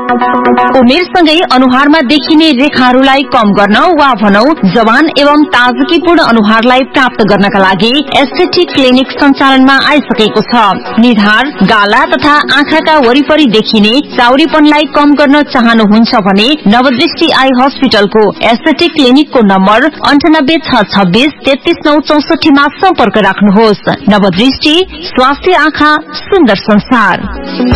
उमेरसँगै अनुहारमा देखिने रेखाहरूलाई कम गर्न वा भनौं जवान एवं ताजगीपूर्ण अनुहारलाई प्राप्त गर्नका लागि एस्थेटिक क्लिनिक सञ्चालनमा आइसकेको छ। निधार, गाला तथा आँखाका वरिपरि देखिने चाउरीपनलाई कम गर्न चाहनुहुन्छ भने नवदृष्टि आई हस्पिटलको एस्थेटिक क्लिनिकको नम्बर 98 626 33964 मा सम्पर्क राख्नुहोस्। नवदृष्टि, स्वास्थ्य आँखा, सुन्दर संसार।